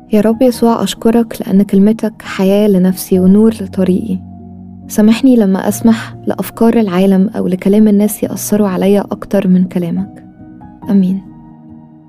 يا رب يسوع، أشكرك لأن كلمتك حياة لنفسي ونور لطريقي. سامحني لما أسمح لأفكار العالم أو لكلام الناس يأثروا عليا أكتر من كلامك. آمين.